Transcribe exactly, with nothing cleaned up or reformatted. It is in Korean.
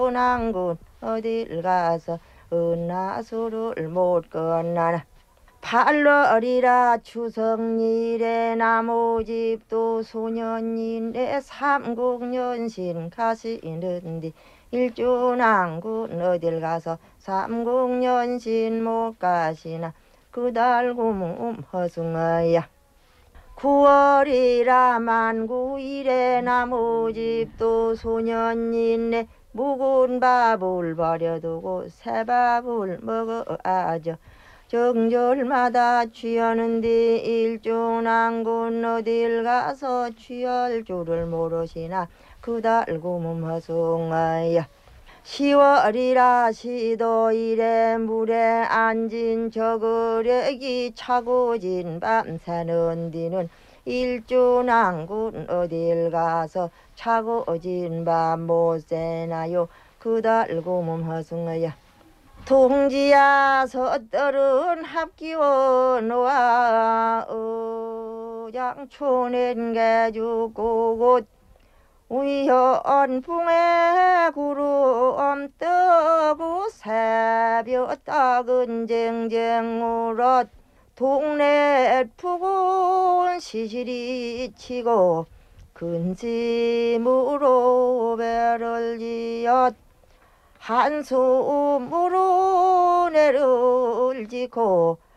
난군 어딜 가서 은하수를 못 건너나 팔월이라 추석일에 나무집도 소년인데 삼국연신 가시는디 일주난군 어딜 가서 삼국연신 못 가시나 그달 구문 허숭어야 구월이라 만구일에 나무집도 소년인네 묵은 밥을 버려두고 새밥을 먹어야죠. 정절마다 취하는데 일주난군 어딜 가서 취할 줄을 모르시나 그달 구문 허숭어야 시월이라 시도일에 물에 앉은 저그레기 차고 진 밤 새는 뒤는 일주난군 어딜 가서 차고 진 밤 못 새나요 그달 구문 허숭어야 동지야 서떨은 합기원 와 양촌엔 개주고곳 위현풍에 구름 뜨고 새벽 따근 쟁쟁 울었 동네 푸근 시시리 치고 근심으로 배를 지었 한숨으로 내를 지고